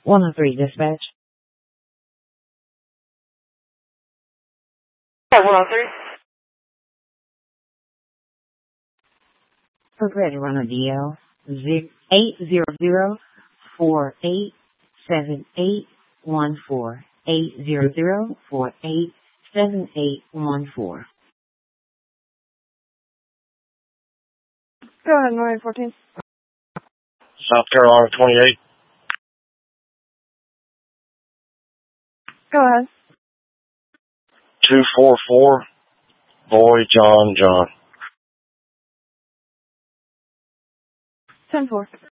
103 dispatch. 103. Prepare to run a DL 800-4878-14. 800-4878-14. Go ahead, Norway 14. South Carolina 28. Go ahead. 244, Boy John. 10-4.